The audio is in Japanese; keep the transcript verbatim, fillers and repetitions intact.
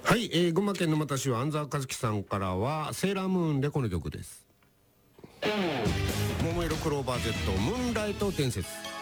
はい、えー、群馬県沼田市は安澤和樹さんからはセーラームーンでこの曲です。桃色クローバー Z ムーンライト伝説。